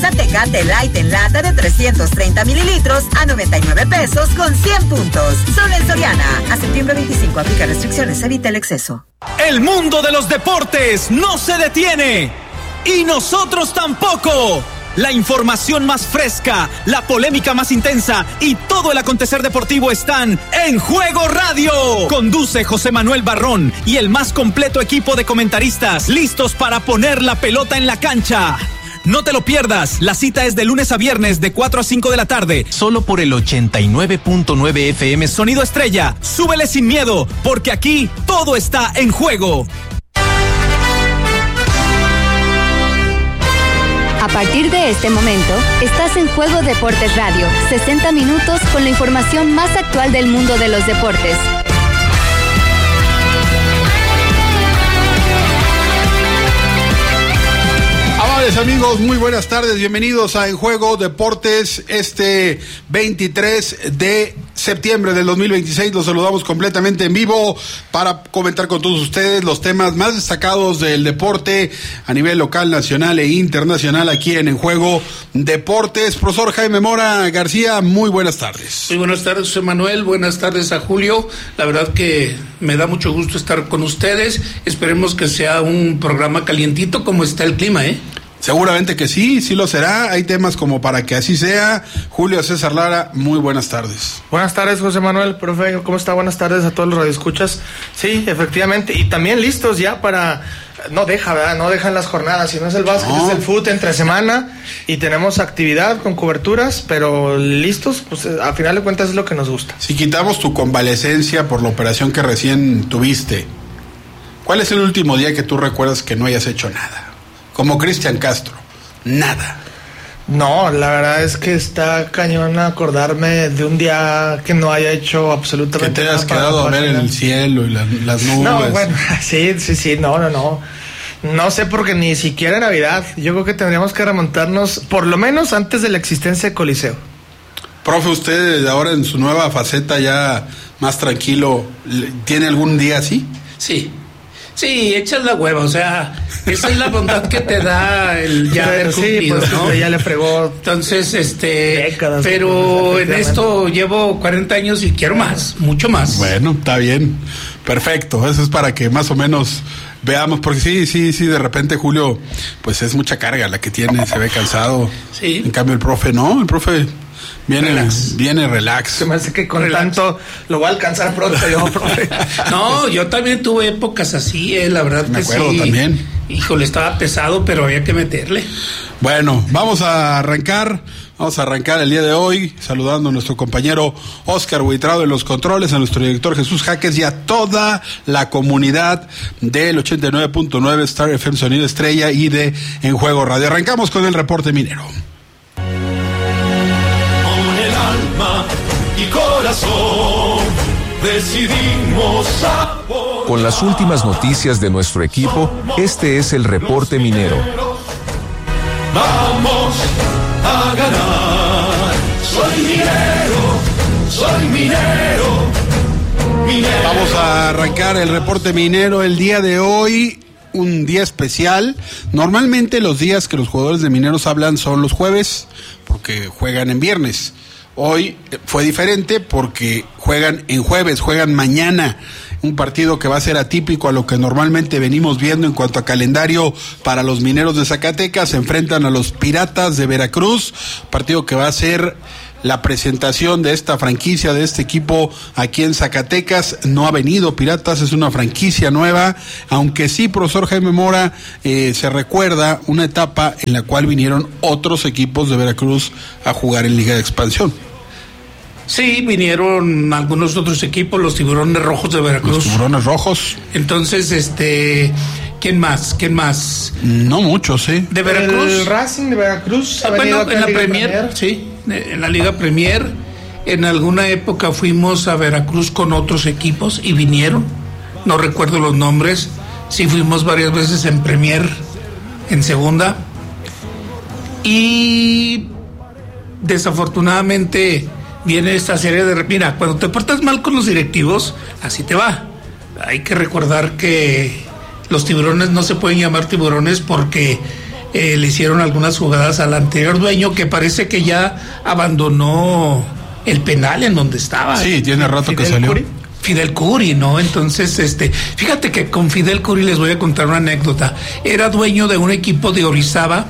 Cerveza Tecate Light en lata de 330 mililitros a 99 pesos con 100 puntos. Solo en Soriana. A septiembre 25, aplica restricciones, evita el exceso. El mundo de los deportes no se detiene. Y nosotros tampoco. La información más fresca, la polémica más intensa y todo el acontecer deportivo están en Juego Radio. Conduce José Manuel Barrón y el más completo equipo de comentaristas listos para poner la pelota en la cancha. No te lo pierdas, la cita es de lunes a viernes de 4 a 5 de la tarde, solo por el 89.9 FM Sonido Estrella. Súbele sin miedo, porque aquí todo está en juego. A partir de este momento, estás en Juego Deportes Radio, 60 minutos con la información más actual del mundo de los deportes. Amables amigos, muy buenas tardes, bienvenidos a En Juego Deportes, este 23 de septiembre del 2026, los saludamos completamente en vivo para comentar con todos ustedes los temas más destacados del deporte a nivel local, nacional e internacional aquí en Juego Deportes. Profesor Jaime Mora García, muy buenas tardes. Muy buenas tardes, José Manuel, buenas tardes a Julio, la verdad que me da mucho gusto estar con ustedes, esperemos que sea un programa calientito como está el clima, Seguramente que sí, sí lo será. Hay temas como para que así sea. Julio César Lara, muy buenas tardes. Buenas tardes, José Manuel, profe, ¿cómo está? Buenas tardes a todos los radioescuchas. Sí, efectivamente, y también listos ya para... No dejan las jornadas, si no es el básquet, es el fútbol entre semana y tenemos actividad con coberturas, pero listos, pues a final de cuentas es lo que nos gusta. Si quitamos tu convalecencia por la operación que recién tuviste, ¿cuál es el último día que tú recuerdas que no hayas hecho nada? Como Cristian Castro, nada. No, la verdad es que está cañón acordarme de un día que no haya hecho absolutamente nada. Que te hayas quedado a ver el cielo y las nubes. No, bueno, sí, no. No sé, porque ni siquiera Navidad. Yo creo que tendríamos que remontarnos por lo menos antes de la existencia de Coliseo. Profe, usted ahora en su nueva faceta ya más tranquilo, ¿tiene algún día así? Sí, echas la hueva, o sea, esa es la bondad que te da el ya haber cumplido, pues, ¿no? Ya le fregó. Entonces, décadas, pero en esto llevo 40 años y quiero más, mucho más. Bueno, está bien, perfecto, eso es para que más o menos veamos, porque sí, de repente Julio, pues es mucha carga la que tiene, se ve cansado. Sí. En cambio el profe viene relax. Se me hace que con tanto lo voy a alcanzar pronto yo, profe. No, yo también tuve épocas así, la verdad me que acuerdo sí. También. Híjole, estaba pesado, pero había que meterle. Bueno, vamos a arrancar el día de hoy saludando a nuestro compañero Oscar Huitrado en los controles, a nuestro director Jesús Jaques y a toda la comunidad del 89.9 Star FM Sonido Estrella y de En Juego Radio. Arrancamos con el reporte minero. Y corazón decidimos apoyar. Con las últimas noticias de nuestro equipo, este es el reporte minero. Vamos a ganar. Soy minero. Vamos a arrancar el reporte minero el día de hoy. Un día especial. Normalmente los días que los jugadores de Mineros hablan son los jueves, porque juegan en viernes. Hoy fue diferente porque juegan en jueves, juegan mañana, un partido que va a ser atípico a lo que normalmente venimos viendo en cuanto a calendario para los Mineros de Zacatecas. Se enfrentan a los Piratas de Veracruz, partido que va a ser la presentación de esta franquicia, de este equipo aquí en Zacatecas. No ha venido Piratas, es una franquicia nueva, aunque sí, profesor Jaime Mora, se recuerda una etapa en la cual vinieron otros equipos de Veracruz a jugar en Liga de Expansión. Sí, vinieron algunos otros equipos, los Tiburones Rojos de Veracruz. Los Tiburones Rojos. Entonces, ¿quién más? No muchos, ¿eh? ¿De Veracruz? El Racing de Veracruz. Bueno, en la Premier, sí, en la Liga Premier. En alguna época fuimos a Veracruz con otros equipos y vinieron. No recuerdo los nombres. Sí, fuimos varias veces en Premier, en segunda. Y desafortunadamente viene esta serie de... Mira, cuando te portas mal con los directivos, así te va. Hay que recordar que los Tiburones no se pueden llamar Tiburones porque le hicieron algunas jugadas al anterior dueño, que parece que ya abandonó el penal en donde estaba. Sí, tiene rato que salió. Fidel Curi, ¿no? Entonces, fíjate que con Fidel Curi les voy a contar una anécdota. Era dueño de un equipo de Orizaba,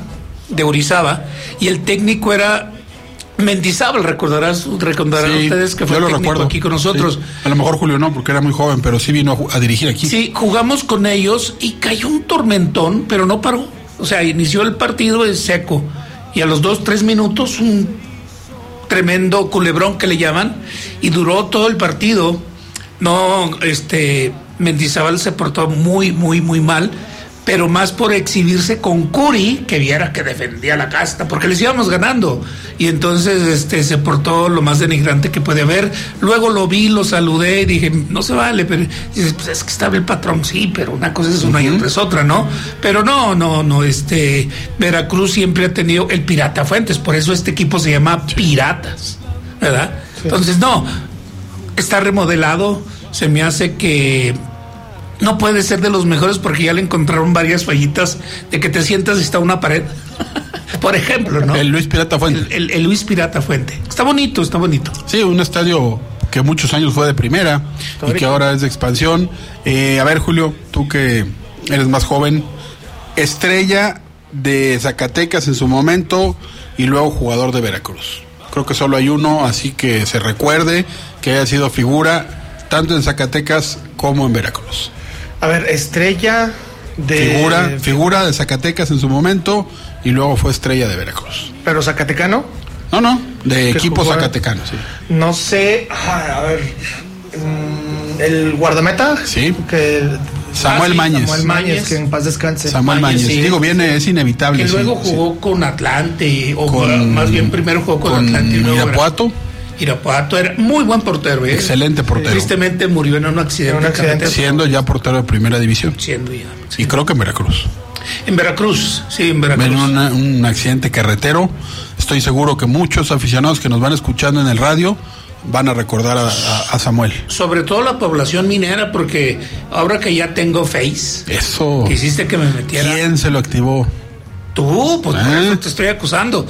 y el técnico era Mendizábal. Recordarán sí, ustedes que fue técnico recuerdo aquí con nosotros. Sí. A lo mejor Julio no, porque era muy joven, pero sí vino a dirigir aquí. Sí, jugamos con ellos y cayó un tormentón, pero no paró. O sea, inició el partido en seco y a los 2-3 minutos un tremendo culebrón que le llaman, y duró todo el partido. No, Mendizábal se portó muy, muy, muy mal, pero más por exhibirse con Curi, que viera que defendía la casta, porque les íbamos ganando, y entonces se portó lo más denigrante que puede haber. Luego lo vi, lo saludé y dije, no se vale, pero dices, pues es que estaba el patrón, sí, pero una cosa es una y otra es otra, ¿no? Pero no, Veracruz siempre ha tenido el Pirata Fuentes, por eso este equipo se llama Piratas, ¿verdad? Sí. Entonces, está remodelado, se me hace que no puede ser de los mejores porque ya le encontraron varias fallitas de que te sientas y está una pared. Por ejemplo, ¿no? El Luis Pirata Fuente. El Luis Pirata Fuente. Está bonito. Sí, un estadio que muchos años fue de primera y que ahora es de expansión. A ver, Julio, tú que eres más joven, estrella de Zacatecas en su momento y luego jugador de Veracruz. Creo que solo hay uno, así que se recuerde que haya sido figura tanto en Zacatecas como en Veracruz. A ver, estrella de... Figura de Zacatecas en su momento y luego fue estrella de Veracruz. ¿Pero zacatecano? No, de equipo zacatecano, sí. No sé, a ver, el guardameta. Sí. Samuel Mañez, que en paz descanse. Samuel Mañez, sí, es inevitable. Que luego jugó con Atlante, más bien primero jugó con Atlante. Irapuato era muy buen portero, Excelente portero. Tristemente murió en un accidente. Siendo ya portero de primera división. Y creo que en Veracruz. En Veracruz. En un accidente carretero. Estoy seguro que muchos aficionados que nos van escuchando en el radio van a recordar a Samuel. Sobre todo la población minera, porque ahora que ya tengo Face, eso quisiste que me metiera. ¿Quién se lo activó? Tú, pues por eso te estoy acusando.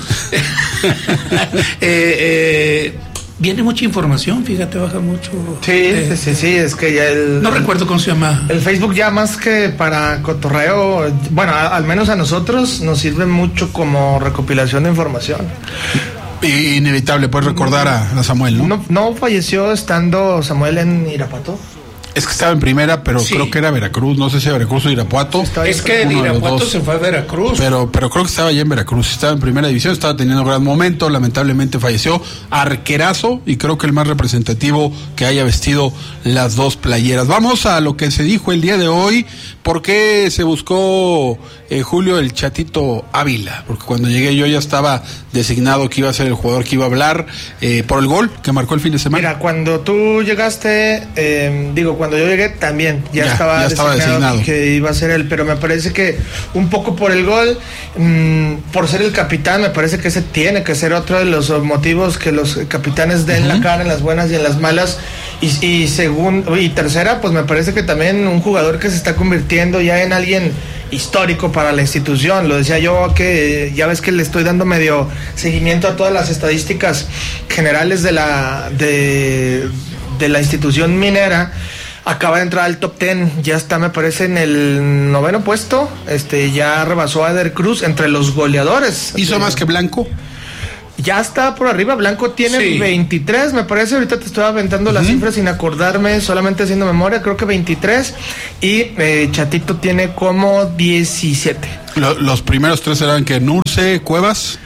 Viene mucha información, fíjate, baja mucho. Sí, es que ya no recuerdo cómo se llama. El Facebook ya más que para cotorreo, bueno, al menos a nosotros nos sirve mucho como recopilación de información. Inevitable, puedes recordar a Samuel, ¿no? No falleció estando Samuel en Irapuato. Es que estaba en primera, pero creo que era Veracruz, no sé si Veracruz o Irapuato. Es que de Irapuato se fue a Veracruz. Pero creo que estaba allá en Veracruz, estaba en primera división, estaba teniendo gran momento, lamentablemente falleció. Arquerazo, y creo que el más representativo que haya vestido las dos playeras. Vamos a lo que se dijo el día de hoy. ¿Por qué se buscó, Julio, el Chatito Ávila? Porque cuando llegué yo ya estaba designado que iba a ser el jugador que iba a hablar por el gol que marcó el fin de semana. Mira, cuando tú llegaste, cuando yo llegué también ya estaba designado que iba a ser él, pero me parece que un poco por el gol, por ser el capitán, me parece que ese tiene que ser otro de los motivos que los capitanes den la cara en las buenas y en las malas. Y tercera, pues me parece que también un jugador que se está convirtiendo ya en alguien histórico para la institución. Lo decía yo, que ya ves que le estoy dando medio seguimiento a todas las estadísticas generales de la institución minera. Acaba de entrar al top 10, ya está, me parece, en el 9º puesto. Ya rebasó a Eder Cruz entre los goleadores. ¿Hizo más que Blanco? Ya está por arriba. Blanco tiene 23, me parece. Ahorita te estoy aventando las cifras sin acordarme, solamente haciendo memoria. Creo que 23. Y Chatito tiene como 17. Los primeros tres eran que Nurce, Cuevas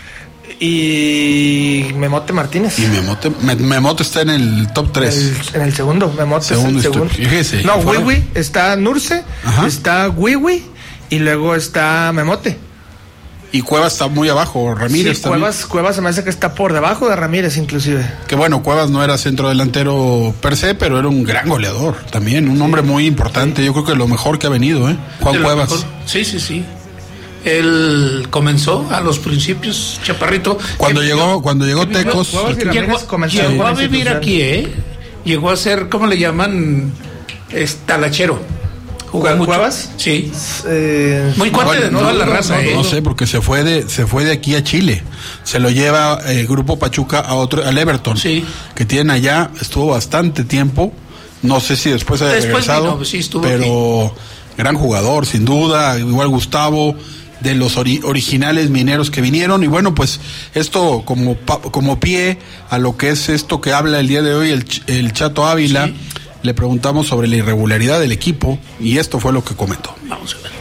y Memote Martínez. Y Memote está en el top 3. En el segundo. Memote es el segundo. Fíjese. No, Wiwi, está Nurce, está Wiwi y luego está Memote. Y Cuevas está muy abajo, Ramírez sí, Cuevas se me hace que está por debajo de Ramírez inclusive. Que bueno, Cuevas no era centro delantero per se, pero era un gran goleador también, un hombre muy importante, yo creo que lo mejor que ha venido, Juan Cuevas. Mejor. Sí. Él comenzó a los principios, chaparrito. Cuando llegó Tecos, llegó a vivir aquí, llegó a ser, ¿cómo le llaman? Talachero. Jugó mucho. ¿Cuevas? Sí. Muy cuate de toda la raza. No sé, porque se fue de aquí a Chile. Se lo lleva el grupo Pachuca al Everton. Sí. Que tienen allá, estuvo bastante tiempo. No sé si después haya regresado. Vino, sí, pero aquí. Gran jugador, sin duda. Igual Gustavo, de los originales mineros que vinieron. Y bueno, pues esto como pie a lo que es esto que habla el día de hoy el Chato Ávila. Sí. Le preguntamos sobre la irregularidad del equipo y esto fue lo que comentó. Vamos a ver.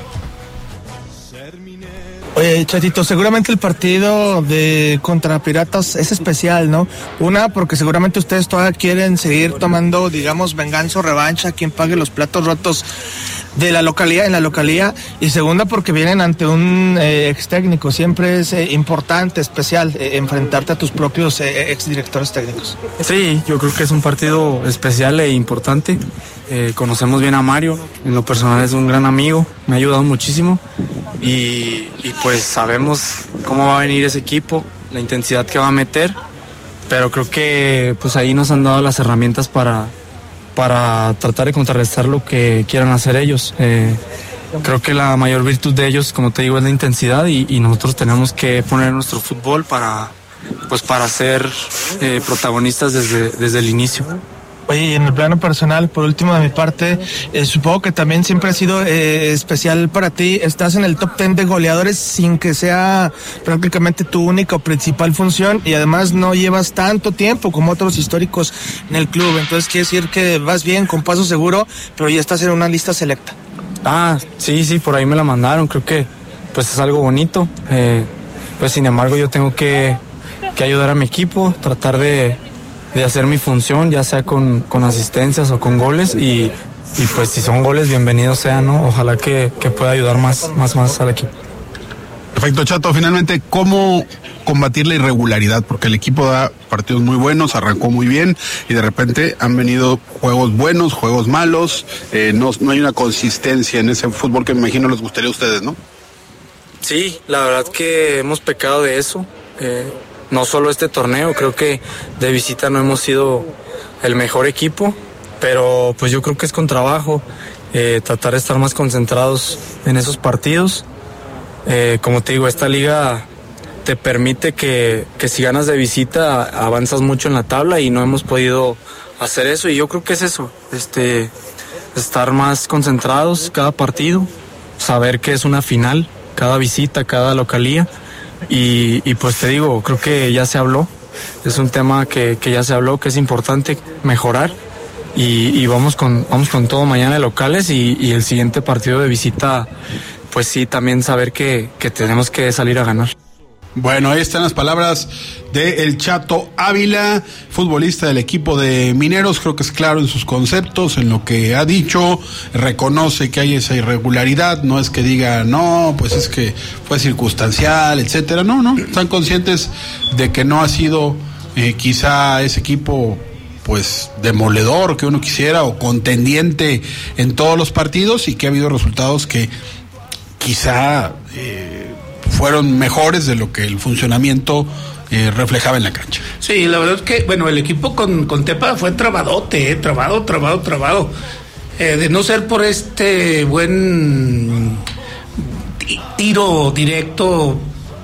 Oye, Chatito, seguramente el partido contra Piratas es especial, ¿no? Una, porque seguramente ustedes todavía quieren seguir tomando, digamos, venganza o revancha, quien pague los platos rotos en la localía, y segunda, porque vienen ante un ex técnico. Siempre es importante, especial, enfrentarte a tus propios ex directores técnicos. Sí, yo creo que es un partido especial e importante. Conocemos bien a Mario, en lo personal es un gran amigo, me ha ayudado muchísimo y pues sabemos cómo va a venir ese equipo, la intensidad que va a meter, pero creo que pues ahí nos han dado las herramientas para tratar de contrarrestar lo que quieran hacer ellos. Creo que la mayor virtud de ellos, como te digo, es la intensidad y nosotros tenemos que poner nuestro fútbol para ser protagonistas desde el inicio. Oye, y en el plano personal, por último de mi parte, supongo que también siempre ha sido especial para ti. Estás en el top 10 de goleadores sin que sea prácticamente tu única o principal función, y además no llevas tanto tiempo como otros históricos en el club. Entonces quiere decir que vas bien, con paso seguro, pero ya estás en una lista selecta. Sí, por ahí me la mandaron. Creo que pues es algo bonito. Pues sin embargo yo tengo que ayudar a mi equipo, tratar de hacer mi función, ya sea con asistencias o con goles, y pues si son goles, bienvenidos sean, ¿no? Ojalá que pueda ayudar más al equipo. Perfecto, Chato. Finalmente, ¿cómo combatir la irregularidad? Porque el equipo da partidos muy buenos, arrancó muy bien y de repente han venido juegos buenos, juegos malos, no hay una consistencia en ese fútbol que me imagino les gustaría a ustedes, ¿no? Sí, la verdad que hemos pecado de eso. No solo este torneo, creo que de visita no hemos sido el mejor equipo, pero pues yo creo que es con trabajo, tratar de estar más concentrados en esos partidos. Como te digo, esta liga te permite que si ganas de visita avanzas mucho en la tabla y no hemos podido hacer eso, y yo creo que es eso, estar más concentrados cada partido, saber que es una final, cada visita, cada localía. Y pues te digo, creo que ya se habló, es un tema que ya se habló, que es importante mejorar, y vamos con todo mañana de locales, y el siguiente partido de visita, pues sí, también saber que tenemos que salir a ganar. Bueno, ahí están las palabras de el Chato Ávila, futbolista del equipo de Mineros. Creo que es claro en sus conceptos, en lo que ha dicho, reconoce que hay esa irregularidad, no es que diga, no, pues es que fue circunstancial, etcétera. No, están conscientes de que no ha sido quizá ese equipo pues demoledor que uno quisiera o contendiente en todos los partidos, y que ha habido resultados que quizá fueron mejores de lo que el funcionamiento reflejaba en la cancha. Sí, la verdad es que, bueno, el equipo con Tepa fue trabadote, trabado. De no ser por este buen tiro directo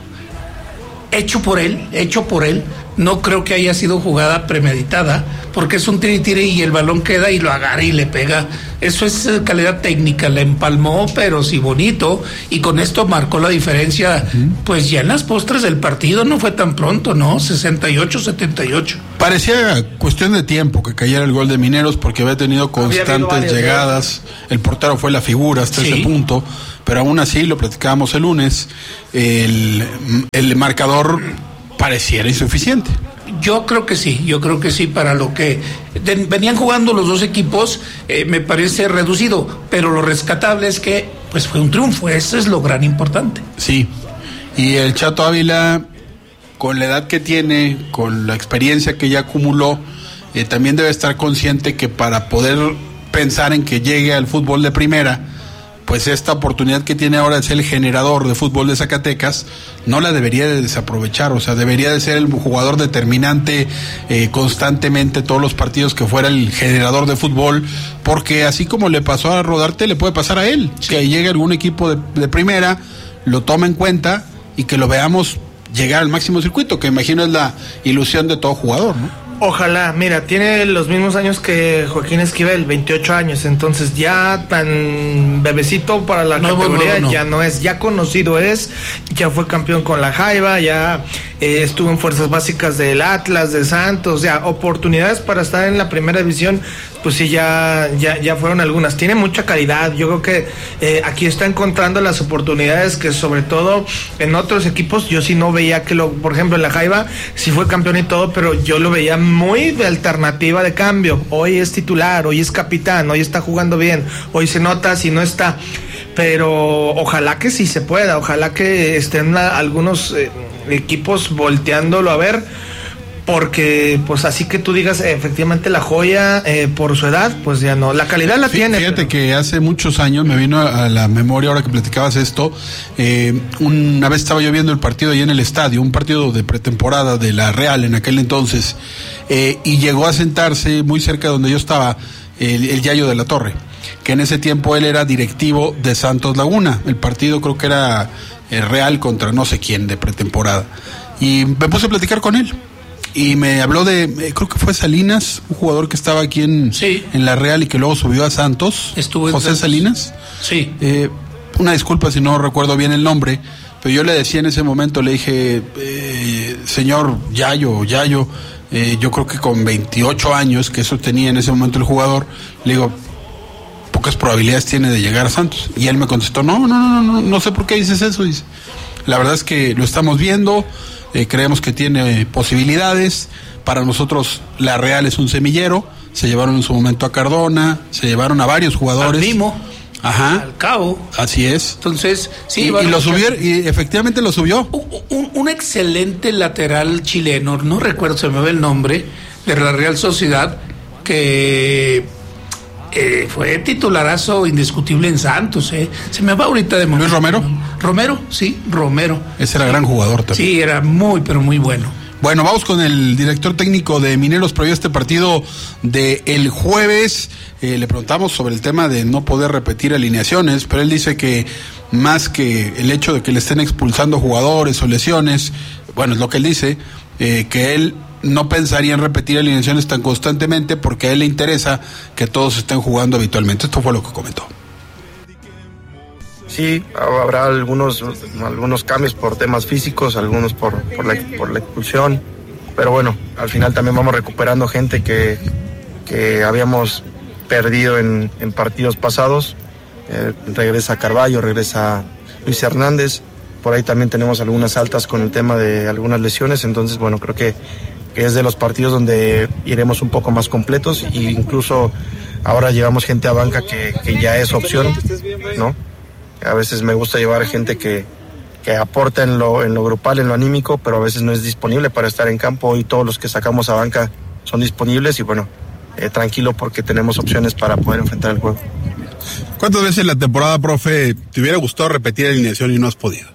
hecho por él, no creo que haya sido jugada premeditada, porque es un tire y el balón queda y lo agarra y le pega. Eso es calidad técnica, la empalmó, pero sí bonito, y con esto marcó la diferencia, pues ya en las postres del partido. No fue tan pronto, ¿no? 68-78. Parecía cuestión de tiempo que cayera el gol de Mineros, porque había tenido constantes llegadas, el portero fue la figura hasta ese punto, pero aún así, lo platicábamos el lunes, el marcador pareciera insuficiente. Yo creo que sí, para lo que venían jugando los dos equipos, me parece reducido, pero lo rescatable es que pues fue un triunfo, eso es lo gran importante. Sí, y el Chato Ávila, con la edad que tiene, con la experiencia que ya acumuló, también debe estar consciente que para poder pensar en que llegue al fútbol de primera, pues esta oportunidad que tiene ahora de ser el generador de fútbol de Zacatecas, no la debería de desaprovechar, o sea, debería de ser el jugador determinante constantemente todos los partidos, que fuera el generador de fútbol, porque así como le pasó a Rodarte, le puede pasar a él, que llegue algún equipo de primera, lo tome en cuenta y que lo veamos llegar al máximo circuito, que imagino es la ilusión de todo jugador, ¿no? Ojalá, mira, tiene los mismos años que Joaquín Esquivel, 28 años, entonces ya tan bebecito para la categoría, ya no es, ya conocido es, ya fue campeón con la Jaiba, ya estuvo en fuerzas básicas del Atlas, de Santos, ya oportunidades para estar en la primera división, pues sí, ya fueron algunas. Tiene mucha calidad, yo creo que aquí está encontrando las oportunidades que sobre todo en otros equipos, yo sí no veía que por ejemplo en la Jaiba, sí fue campeón y todo, pero yo lo veía muy de alternativa de cambio. Hoy es titular, hoy es capitán, hoy está jugando bien, hoy se nota si no está, pero ojalá que sí se pueda, ojalá que estén algunos equipos volteándolo a ver, porque pues así que tú digas efectivamente la joya por su edad, pues ya no, la calidad la tiene. Fíjate que hace muchos años me vino a la memoria ahora que platicabas esto, una vez estaba yo viendo el partido ahí en el estadio, un partido de pretemporada de la Real en aquel entonces, y llegó a sentarse muy cerca de donde yo estaba el Yayo de la Torre, que en ese tiempo él era directivo de Santos Laguna. El partido creo que era Real contra no sé quién de pretemporada, y me puse a platicar con él y me habló de, creo que fue Salinas, un jugador que estaba aquí en la Real y que luego subió a Santos. Estuvo en José Santos. Salinas. Sí. Una disculpa si no recuerdo bien el nombre, pero yo le decía en ese momento, le dije, señor Yayo, yo creo que con 28 años, que eso tenía en ese momento el jugador, le digo, pocas probabilidades tiene de llegar a Santos. Y él me contestó, no sé por qué dices eso. Dice, la verdad es que lo estamos viendo, creemos que tiene posibilidades. Para nosotros la Real es un semillero. Se llevaron en su momento a Cardona, se llevaron a varios jugadores. Al Mimo. Ajá. Al Cabo. Así es. Entonces, sí. Y lo subieron, y efectivamente lo subió. Un excelente lateral chileno, no recuerdo, se me ve el nombre, de la Real Sociedad, que fue titularazo indiscutible en Santos. Se me va ahorita de momento. ¿Luis Romero? Romero. Ese era gran jugador también. Sí, era muy, pero muy bueno. Bueno, vamos con el director técnico de Mineros previo a este partido de el jueves. Le preguntamos sobre el tema de no poder repetir alineaciones, pero él dice que más que el hecho de que le estén expulsando jugadores o lesiones, bueno, es lo que él dice, que él no pensaría en repetir alineaciones tan constantemente porque a él le interesa que todos estén jugando habitualmente. Esto fue lo que comentó. Sí, habrá algunos cambios por temas físicos, algunos por la expulsión, pero bueno, al final también vamos recuperando gente que habíamos perdido en partidos pasados. Regresa Carballo, regresa Luis Hernández, por ahí también tenemos algunas altas con el tema de algunas lesiones, entonces bueno, creo que es de los partidos donde iremos un poco más completos, e incluso ahora llevamos gente a banca que ya es opción, ¿no? A veces me gusta llevar gente que aporta en lo grupal, en lo anímico, pero a veces no es disponible para estar en campo. Hoy todos los que sacamos a banca son disponibles y bueno, tranquilo porque tenemos opciones para poder enfrentar el juego. ¿Cuántas veces en la temporada, profe, te hubiera gustado repetir alineación y no has podido?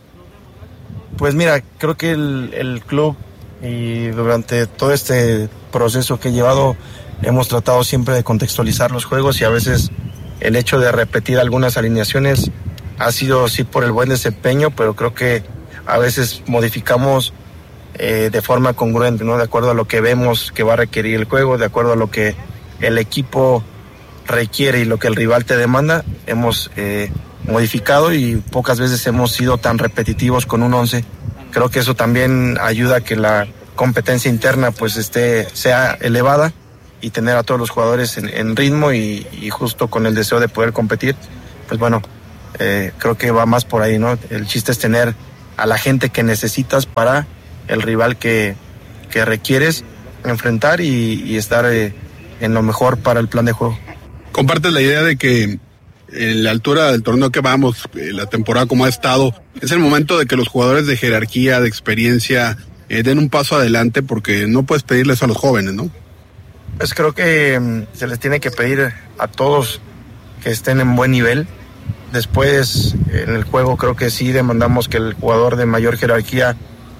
Pues mira, creo que el club y durante todo este proceso que he llevado hemos tratado siempre de contextualizar los juegos y a veces el hecho de repetir algunas alineaciones ha sido sí por el buen desempeño, pero creo que a veces modificamos de forma congruente, ¿no? De acuerdo a lo que vemos que va a requerir el juego, de acuerdo a lo que el equipo requiere y lo que el rival te demanda, hemos modificado y pocas veces hemos sido tan repetitivos con un 11. Creo que eso también ayuda a que la competencia interna pues sea elevada y tener a todos los jugadores en ritmo y justo con el deseo de poder competir. Pues bueno, creo que va más por ahí, ¿no? El chiste es tener a la gente que necesitas para el rival que requieres enfrentar y estar en lo mejor para el plan de juego. ¿Compartes la idea de que en la altura del torneo que vamos, la temporada como ha estado, es el momento de que los jugadores de jerarquía, de experiencia, den un paso adelante porque no puedes pedirles a los jóvenes, ¿no? Pues creo que se les tiene que pedir a todos que estén en buen nivel, después en el juego creo que sí demandamos que el jugador de mayor jerarquía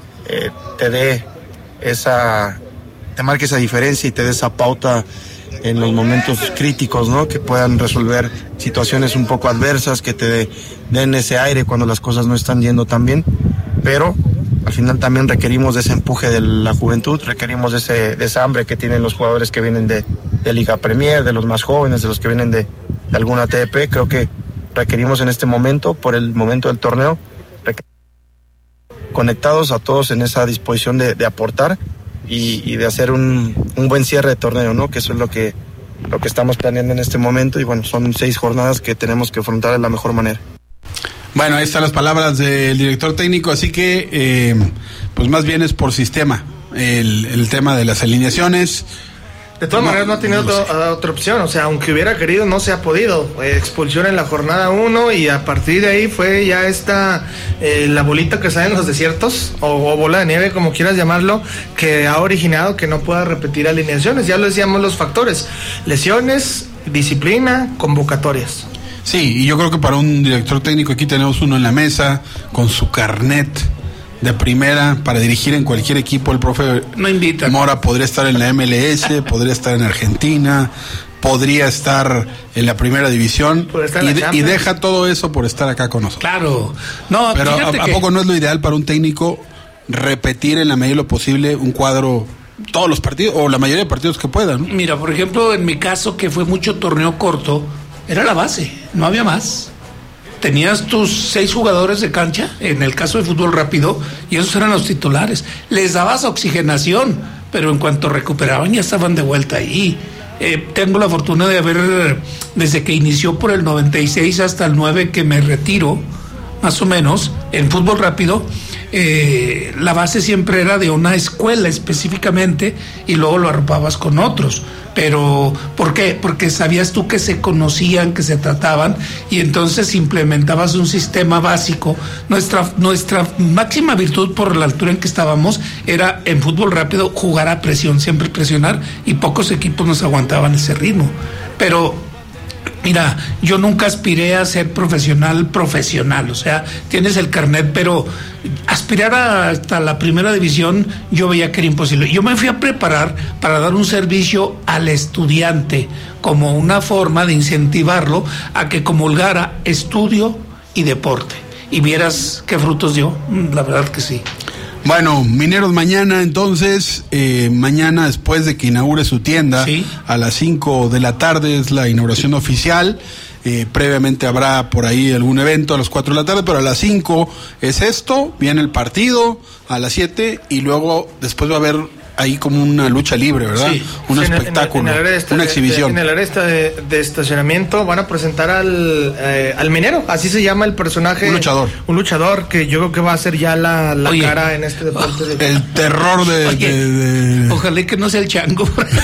te marque esa diferencia y te dé esa pauta en los momentos críticos, ¿no? Que puedan resolver situaciones un poco adversas, que te den ese aire cuando las cosas no están yendo tan bien, pero al final también requerimos de ese empuje de la juventud, requerimos de esa hambre que tienen los jugadores que vienen de Liga Premier, de los más jóvenes, de los que vienen de alguna ATP. Creo que requerimos en este momento, por el momento del torneo, conectados a todos en esa disposición de aportar y de hacer un buen cierre de torneo, ¿no? Que eso es lo que estamos planeando en este momento, y bueno, son 6 jornadas que tenemos que afrontar de la mejor manera. Bueno, ahí están las palabras del director técnico, así que pues más bien es por sistema el tema de las alineaciones. De todas maneras no ha tenido otra opción, o sea, aunque hubiera querido no se ha podido. Expulsión en la jornada 1 y a partir de ahí fue ya la bolita que sale en los desiertos o bola de nieve, como quieras llamarlo, que ha originado que no pueda repetir alineaciones. Ya lo decíamos, los factores: lesiones, disciplina, convocatorias. Sí, y yo creo que para un director técnico aquí tenemos uno en la mesa con su carnet de primera para dirigir en cualquier equipo. El profe Mora podría estar en la MLS, podría estar en Argentina, podría estar en la primera división y deja todo eso por estar acá con nosotros. Claro, no, pero ¿a poco no es lo ideal para un técnico repetir en la medida de lo posible un cuadro, todos los partidos o la mayoría de partidos que puedan, ¿no? Mira, por ejemplo, en mi caso, que fue mucho torneo corto, era la base, no había más. Tenías tus 6 jugadores de cancha, en el caso de fútbol rápido, y esos eran los titulares. Les dabas oxigenación, pero en cuanto recuperaban ya estaban de vuelta ahí. Tengo la fortuna de haber, desde que inició por el 96 hasta el 9 que me retiro, más o menos, en fútbol rápido, la base siempre era de una escuela específicamente y luego lo arropabas con otros. Pero, ¿por qué? Porque sabías tú que se conocían, que se trataban, y entonces implementabas un sistema básico. Nuestra máxima virtud, por la altura en que estábamos, era en fútbol rápido jugar a presión, siempre presionar, y pocos equipos nos aguantaban ese ritmo. Pero mira, yo nunca aspiré a ser profesional, o sea, tienes el carnet, pero aspirar hasta la primera división yo veía que era imposible. Yo me fui a preparar para dar un servicio al estudiante, como una forma de incentivarlo a que comulgara estudio y deporte. Y vieras qué frutos dio, la verdad que sí. Bueno, Mineros mañana, entonces, mañana después de que inaugure su tienda, ¿sí? A las 5 de la tarde es la inauguración oficial. Previamente habrá por ahí algún evento a las 4 de la tarde, pero a las 5 es esto, viene el partido, a las 7, y luego después va a haber ahí como una lucha libre, ¿verdad? Sí. Un espectáculo, una exhibición. En el área de estacionamiento van a presentar al minero, así se llama el personaje. Un luchador que yo creo que va a ser ya la cara en este deporte. El terror de... Ojalá que no sea el Chango.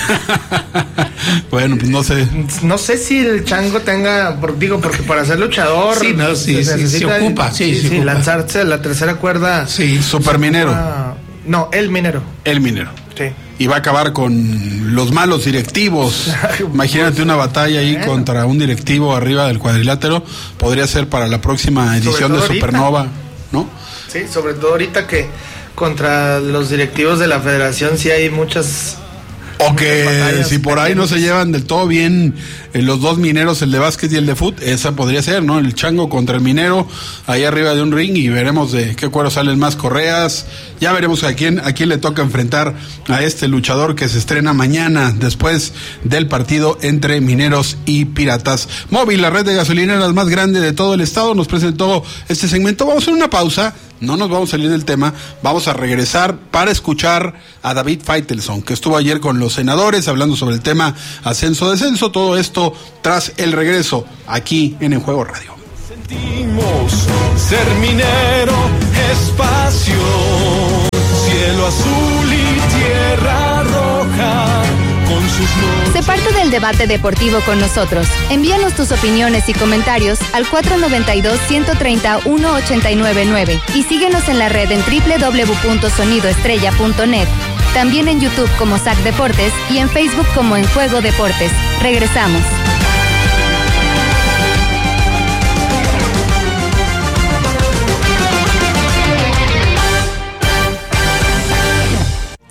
Bueno, pues no sé. No sé si el Chango tenga, porque para ser luchador se ocupa. Sí, lanzarse a la tercera cuerda. Sí, super minero. No, el minero. Sí. Y va a acabar con los malos directivos. Imagínate una batalla ahí contra un directivo arriba del cuadrilátero. Podría ser para la próxima edición de Supernova, ¿no? Sí, sobre todo ahorita que contra los directivos de la federación sí hay muchas... O que si por ahí no se llevan del todo bien los dos mineros, el de básquet y el de fútbol, esa podría ser, ¿no? El Chango contra el minero, ahí arriba de un ring, y veremos de qué cuero salen más correas. Ya veremos a quién le toca enfrentar a este luchador que se estrena mañana después del partido entre Mineros y Piratas. Móvil, la red de gasolineras más grande de todo el estado, nos presentó este segmento. Vamos a hacer una pausa. No nos vamos a salir del tema, vamos a regresar para escuchar a David Faitelson, que estuvo ayer con los senadores hablando sobre el tema ascenso-descenso, todo esto tras el regreso aquí en Juego Radio. Sentimos ser minero es pasión, cielo azul y tierra roja. Sé parte del debate deportivo con nosotros. Envíanos tus opiniones y comentarios al 492-130-1899 y síguenos en la red en www.sonidoestrella.net. También en YouTube como SAC Deportes y en Facebook como En Juego Deportes. Regresamos.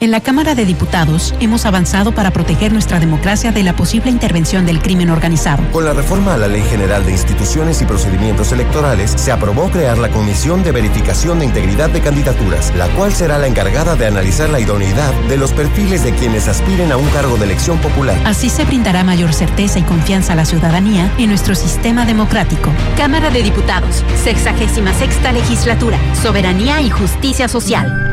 En la Cámara de Diputados hemos avanzado para proteger nuestra democracia de la posible intervención del crimen organizado. Con la reforma a la Ley General de Instituciones y Procedimientos Electorales, se aprobó crear la Comisión de Verificación de Integridad de Candidaturas, la cual será la encargada de analizar la idoneidad de los perfiles de quienes aspiren a un cargo de elección popular. Así se brindará mayor certeza y confianza a la ciudadanía en nuestro sistema democrático. Cámara de Diputados, 66ª Legislatura, Soberanía y Justicia Social.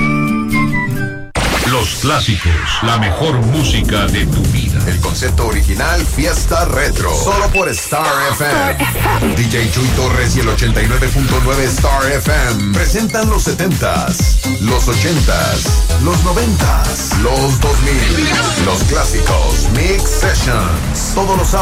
Los clásicos, la mejor música de tu vida. El concepto original Fiesta Retro, solo por Star FM. DJ Chuy Torres y el 89.9 Star FM presentan los 70s, los 80s, los 90s, los 2000, los clásicos Mix Sessions, todos los